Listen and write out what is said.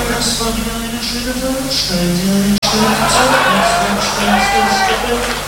Das war wieder eine schöne Veranstaltung, ein schönes Zeugnis, ein schönes Stück.